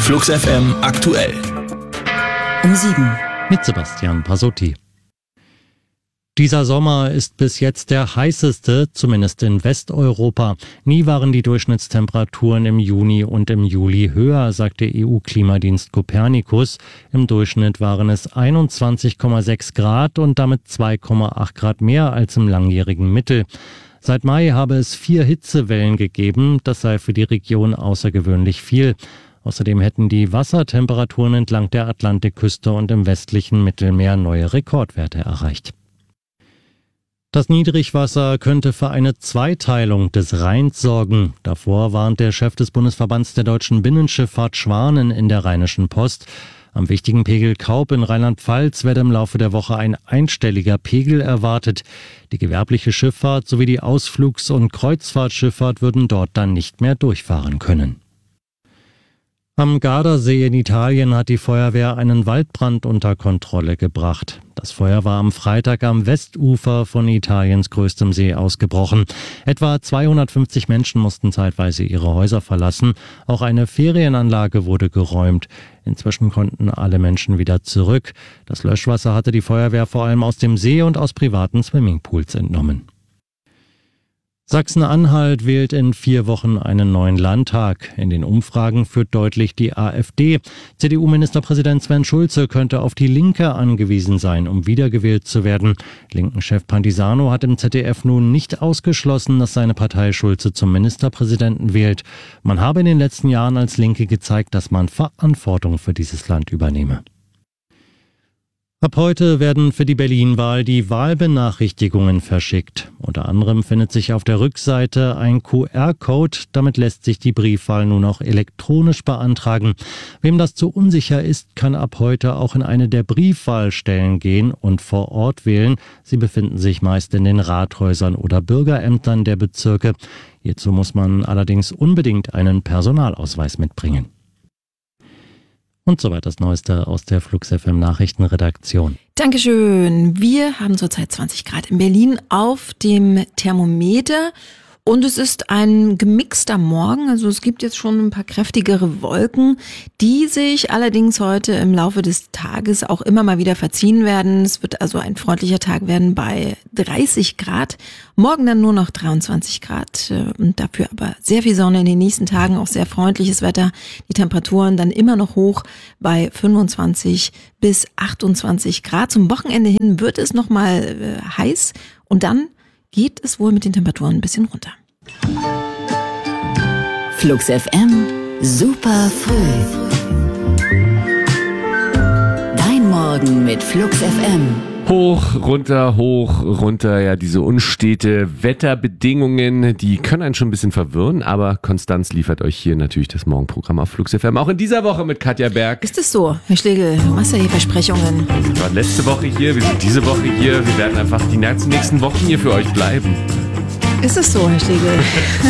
Flux FM aktuell. Um 7. Mit Sebastian Pasotti. Dieser Sommer ist bis jetzt der heißeste, zumindest in Westeuropa. Nie waren die Durchschnittstemperaturen im Juni und im Juli höher, sagt der EU-Klimadienst Copernicus. Im Durchschnitt waren es 21,6 Grad und damit 2,8 Grad mehr als im langjährigen Mittel. Seit Mai habe es 4 Hitzewellen gegeben, das sei für die Region außergewöhnlich viel. Außerdem hätten die Wassertemperaturen entlang der Atlantikküste und im westlichen Mittelmeer neue Rekordwerte erreicht. Das Niedrigwasser könnte für eine Zweiteilung des Rheins sorgen. Davor warnt der Chef des Bundesverbands der deutschen Binnenschifffahrt Schwanen in der Rheinischen Post. Am wichtigen Pegel Kaub in Rheinland-Pfalz werde im Laufe der Woche ein einstelliger Pegel erwartet. Die gewerbliche Schifffahrt sowie die Ausflugs- und Kreuzfahrtschifffahrt würden dort dann nicht mehr durchfahren können. Am Gardasee in Italien hat die Feuerwehr einen Waldbrand unter Kontrolle gebracht. Das Feuer war am Freitag am Westufer von Italiens größtem See ausgebrochen. Etwa 250 Menschen mussten zeitweise ihre Häuser verlassen. Auch eine Ferienanlage wurde geräumt. Inzwischen konnten alle Menschen wieder zurück. Das Löschwasser hatte die Feuerwehr vor allem aus dem See und aus privaten Swimmingpools entnommen. Sachsen-Anhalt wählt in 4 Wochen einen neuen Landtag. In den Umfragen führt deutlich die AfD. CDU-Ministerpräsident Sven Schulze könnte auf die Linke angewiesen sein, um wiedergewählt zu werden. Linken-Chef Pantisano hat im ZDF nun nicht ausgeschlossen, dass seine Partei Schulze zum Ministerpräsidenten wählt. Man habe in den letzten Jahren als Linke gezeigt, dass man Verantwortung für dieses Land übernehme. Ab heute werden für die Berlin-Wahl die Wahlbenachrichtigungen verschickt. Unter anderem findet sich auf der Rückseite ein QR-Code. Damit lässt sich die Briefwahl nun auch elektronisch beantragen. Wem das zu unsicher ist, kann ab heute auch in eine der Briefwahlstellen gehen und vor Ort wählen. Sie befinden sich meist in den Rathäusern oder Bürgerämtern der Bezirke. Hierzu muss man allerdings unbedingt einen Personalausweis mitbringen. Und soweit das Neueste aus der Flux FM Nachrichtenredaktion. Dankeschön. Wir haben zurzeit 20 Grad in Berlin auf dem Thermometer. Und es ist ein gemixter Morgen, also es gibt jetzt schon ein paar kräftigere Wolken, die sich allerdings heute im Laufe des Tages auch immer mal wieder verziehen werden. Es wird also ein freundlicher Tag werden bei 30 Grad, morgen dann nur noch 23 Grad und dafür aber sehr viel Sonne in den nächsten Tagen, auch sehr freundliches Wetter. Die Temperaturen dann immer noch hoch bei 25 bis 28 Grad. Zum Wochenende hin wird es nochmal heiß und dann geht es wohl mit den Temperaturen ein bisschen runter. Flux FM, super früh. Dein Morgen mit Flux FM. Hoch, runter, ja, diese unstete Wetterbedingungen, die können einen schon ein bisschen verwirren, aber Konstanz liefert euch hier natürlich das Morgenprogramm auf Flux FM, auch in dieser Woche mit Katja Berg. Ist es so, Herr Schlegel, du machst ja hier Versprechungen. Wir waren letzte Woche hier, wir sind diese Woche hier, wir werden einfach die nächsten Wochen hier für euch bleiben. Ist es so, Herr Schlegel?